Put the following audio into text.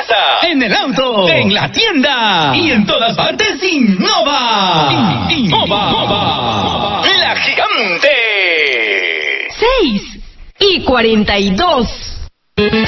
casa, en el auto, en la tienda y en todas partes. Innova. Innova. La Gigante. 6:42.